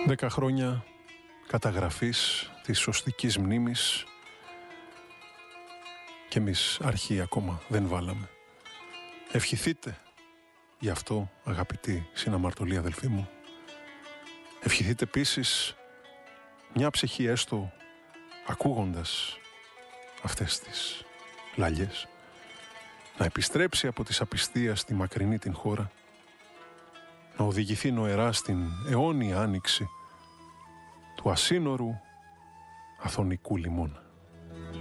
10 χρόνια καταγραφής της σωστικής μνήμης και εμείς αρχή ακόμα δεν βάλαμε. Ευχηθείτε γι' αυτό, αγαπητοί συναμαρτωλοί αδελφοί μου. Ευχηθείτε επίσης μια ψυχή έστω ακούγοντας αυτές τις λαλιές να επιστρέψει από της απιστίας στη μακρινή την χώρα, να οδηγηθεί νοερά στην αιώνια άνοιξη του ασύνορου αθωνικού λιμώνα.